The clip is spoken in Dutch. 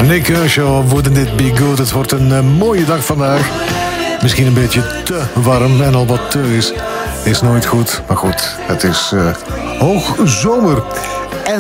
Nick Kershaw, Wouldn't It Be Good? Het wordt een mooie dag vandaag. Misschien een beetje te warm en al wat te is nooit goed. Maar goed, het is hoogzomer.